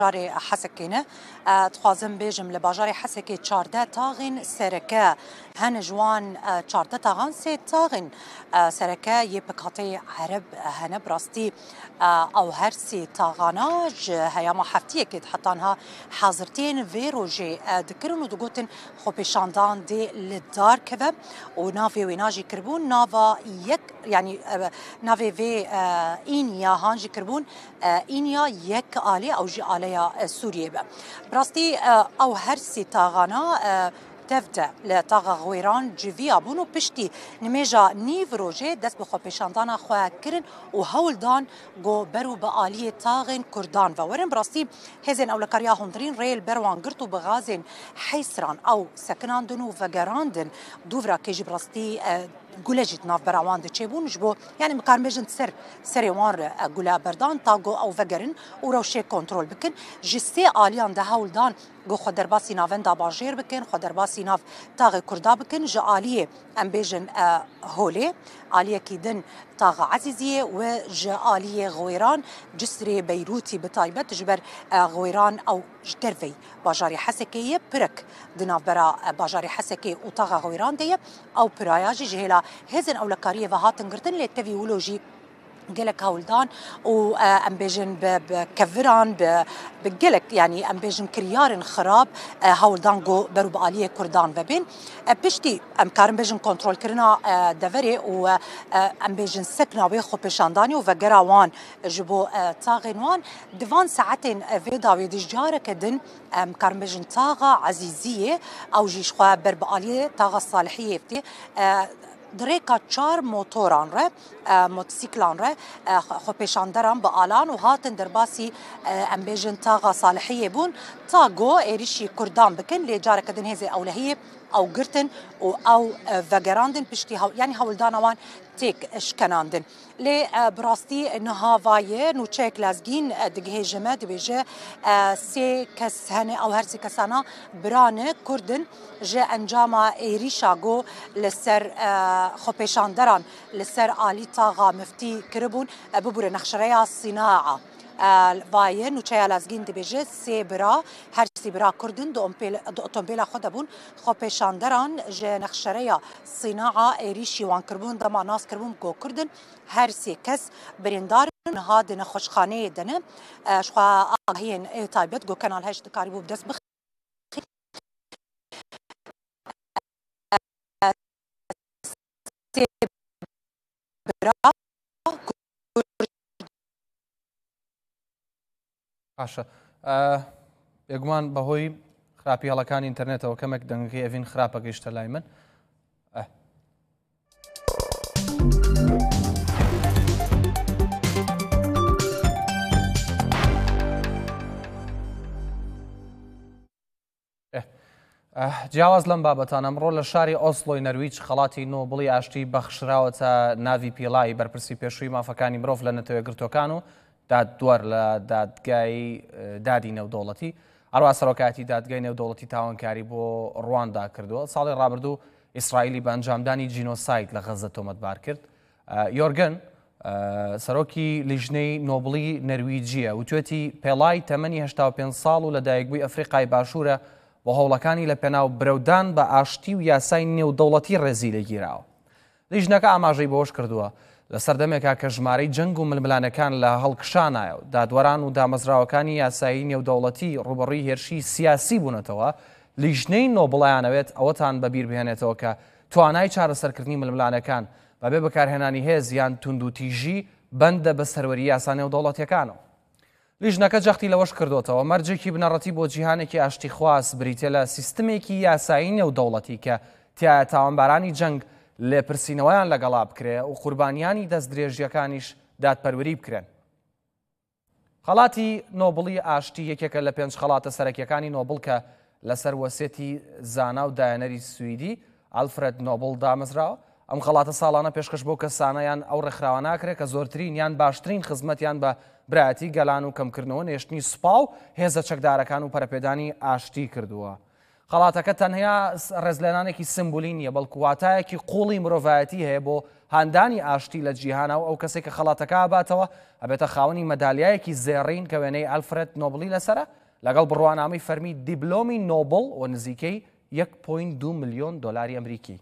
باجاری حسکینه تخوازم بیجم لباجاری حسکی 14 تاغین سرکه هن جوان 14 تاغان سه تاغین سرکه یه پکاتی عرب هنه براستی او هر سی تاغانا هیاما هفتیه که حتی ها حاضرتین وی روژه دکرون و دگوتن خو پیشاندان دی لدار که و ناوی ویناجی کربون ناوا یک یعنی ناوی وی اینیا هانجی کربون اینیا یک آلی او جی آلیا سوریه به براستی او هر سی تاغانا تفده لطاقة غويران جويا بونو بشتي نميجا نيف روجي دست بخو بيشاندانا خواه كرن و هولدان جو برو بآلية تاغن كردان وورن براستي هزين او لكاريا هندرين ريل بروان قرطو بغازن حيسران او سكنان دنو وگراندن دوفرا كيجي براستي گولجیت ناف براوان دچبون جبو یعنی مکان بجن سریوان گولا بردان تاگو او وگرن او روشه کنترل بکن جسته آلیان ده هولدان گو خودر باسی ناون دا باجیر بکن خودر باسی ناف تاغ کردا بکن جا آلیه ام بجن هوله آلیه کیدن تاغ عزیزیه و جا آلیه غویران جسر بیروتی بتایبت جبر غویران او جدروی باجاری حسکیه پرک دناف برا باجاری حسکی او تاغ غویران دیه او پرایاجی جهلا هزن او لکاریه و هاتن گرتن لیتوی ولوجی قلك هولدان و ام بيجن بكفران بقلك يعني ام بيجن كريار خراب هولدان جو برو بآلية كردان وبين بشتي ام كارم بيجن كنترول كرنا دفري و ام بيجن سكنا ويخو بشانداني وفقراوان جبو تاغنوان دفان ساعتين فيدا ويدجارة كدن ام كارم بيجن تاغا عزيزية او جيش خواه بر بآلية تاغا صالحية فتي دريكا چار موتوران ره موتوسيكلان ره خو پیشاندران با آلان و هاتن درباسي ام بيجن تاغا صالحية بون تاغو ايريشي كردان بكن لي جارة كدن هزي اولهية او قرتن او وگراندن پشتی يعني هولدانوان تيك اشكناندن لي براستي انها فايه نو تشيك لازگين دگه جمع دبيجه سي كس هنه او هر سي كسانا برانه كردن جه انجاما ايريشا جو لسر خو پیشاندران لسر آلی تاغا مفتي كربون ببور نخشريا صناعة وایه نوچه لازگین دبیجه سی برا هر سی برا کردن دو اتومبیل خود بون خو پیشاندران جه نخشریا صناعه ایریشی وان کربون دما ناس کربون گو کردن هر سی کس بریندار هادن خوشخانه دنه شخوا آگهین تایبت گو کنال هشت کاریبو بدست بخ سی برا باشە یەکمان بەهۆی خراپی هەڵەکانی ئینتەرنێتەوە کەمێک دەنگەکەی ئەڤین خراپە گەیشتە لای من جیاواز لەم بابەتان ئەمڕۆ لە شاری ئۆسلۆی نەرویج خەڵاتی نۆبڵی ئاشتی بەخشراوەتە ناوی پێڵایی بەرپرسی پێشووی مافەکانی مرۆڤ لە نەتەوەی گرتوەکان و دادوەر لە دادگای دادی نێودەوڵەتی هەروە سەرۆکایەتی دادگای نێودەوڵەتی تاوانکاری بۆ ڕواندا کردووە ساڵی ڕابردوو ئیسرائیلی بە ئەنجامدانی جینۆساید لە غەزە تۆمەتبار کرد یۆرگن سەرۆکی لیژنەی نۆبڵی نەرویجیە وتوێتی پێڵای تەمەنی 85 ساڵ و لەدایکبووی ئەفریقای باشوورە بۆ هەوڵەکانی لە پێناو برەودان بە ئاشتی و یاسای نێودەوڵەتی ڕێزی لێگیراوە لیژنەکە ئاماژەی بەوەش کردووە لە سەردەمێکا کە ژمارەی جەنگ و ململانەکان لە هەڵکشانایە و دادوەران و دامەزراوەکانی یاسایی نێودەوڵەتی ڕوبەڕووی هێرشی سیاسی بوونەتەوە لیژنەی نۆبڵیانەوێت ئەوەتان بەبیر بهێنێتەوە کە توانای چارەسەرکردنی ململانەکان بەبێ بەکارهێنانی هێز یان تونند و تیژی بەندە بە سەروەری یاسا نێودەوڵەتیەکانەوە لیژنەکە جەختی لەوەش کردوتەوە مەرجێکی بنەڕەتی بۆ جیهانێکی ئاشتی خواست بریتێ لە سیستمێکی یاسایی نێودەوڵەتی کە تایە تاوانبارانی جەنگ لێپرسینەوەیان لەگەڵا بکرێ و قوربانیانی دەستدرێژیەکانیش دادپەروەری بکرێن. خەڵاتی نۆبڵی ئاشتی یەکێکە لە 5 خەڵاتە سەرەکیەکانی نۆبڵ کە لەسەر وەسێتی زانا و دایەنەری سویدی ئالفرێد نۆبڵ دامەزراوە. ئەم خەڵاتە ساڵانە پێشکەش بۆ کەسانەیان ئەو ڕێکخراوە ناکرێت کە زۆرترین یان باشترین خزمەتیان بە برایەتی گەلان و کەمکردنەوە نێشتنی سوپا و هێزە چەکدارەکان و پەرەپێدانی ئاشتی کردووە. خەڵاتەکە تەنها ڕێزلێنانێکی سمبولی نییە بەڵکو واتایەکی قوڵی مرۆڤایەتی هەیە بۆ هاندانی ئاشتی لە جیهانەوە ئەو کەسێک کە خەڵاتەکە ئاباتەوە ئەبێتە خاوەنی مەدالیایەکی زێڕین کە وێنەی ئەلفرێد نۆبڵی لەسرە لەگەڵ بڕوانامەی فەرمی دیبلۆمی نۆبڵ و نزیکەی 1.2 ملیۆن دۆلاری ئەمریکی.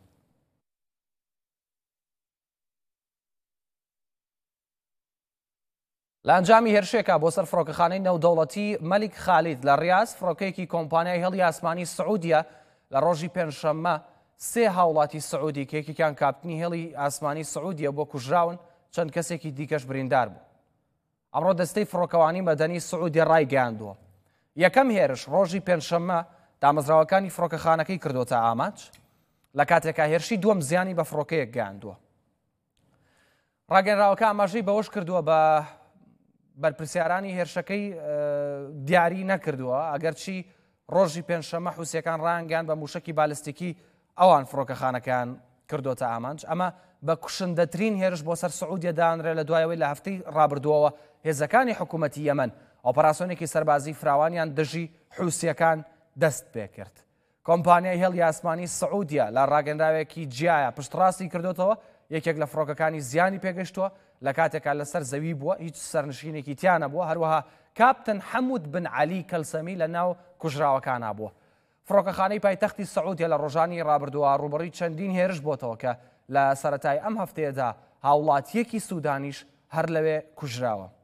لە ئەنجامی هێرشێکە بۆ سەر فڕۆکەخانەی نێودەوڵەتی مەلیک خالید لە ڕیاز فڕۆکەیەکی کۆمپانیای هێڵی ئاسمانی سعودیە لە ڕۆژی پێنجشەممە 3 هاوڵاتی سعودی کە یەکێکیان کاپتنی هێڵی ئاسمانی سعودیە بۆ کوژراون چەند کەسێکی دیکەش بریندار بوو. ئەمڕۆ دەستەی فڕۆکەوانی مەدەنی سعودی ڕایگەیاندووە. یەکەم هێرش ڕۆژی پێنجشەممە دامەزراوەکانی فڕۆکەخانەکەی کردوتە ئاماج لە کاتێکا هێرشی دووەم زیانی بە فڕۆکەیەک گەیاندووە. ڕاگەنراوەکە ئاماژەی بەوەش کردووە بە بەرپرسیارانی هێرشەکەی دیاری نەکردووە ئەگەرچی ڕۆژی پێنجشەممە حوسیەکان ڕایانگەیان بە موشکی بالستیکی ئەوان فڕۆکەخانەکەیان کردوتە ئامانج. ئەمە بە کوشندەترین هێرش بۆ سەر سعودیە دانرێت لە دوایەوەی لە هەفتەی ڕابردووەوە هێزەکانی حکوومەتی یەمەن ئۆپەراسیۆنێکی سەربازی فراوانیان دژی حوسیەکان دەست پێ کرد. کۆمپانیای هێڵی ئاسمانی سعودیە لە ڕاگەندراوێکی جیایە پشتڕاستی کردوتەوە یەکێک لە فڕۆکەکانی زیانی پێگەشتووە لە کاتێکا لەسەر زەوی بووە هیچ سەرنشینێکی تیانە بووە هەروەها کاپتن حەمود بن عەلی کەلسەمی لە ناو کوژراوەکانە بووە. فڕۆکەخانەی پایتەختی سعودیە لە ڕۆژانی ڕابردووە ڕوبەڕووی چەندین هێرش بۆتەوە کە لە سەرەتای ئەم هەفتەیەدا هاوڵاتیەکی سوودانیش هەر لەوێ کوژراوە.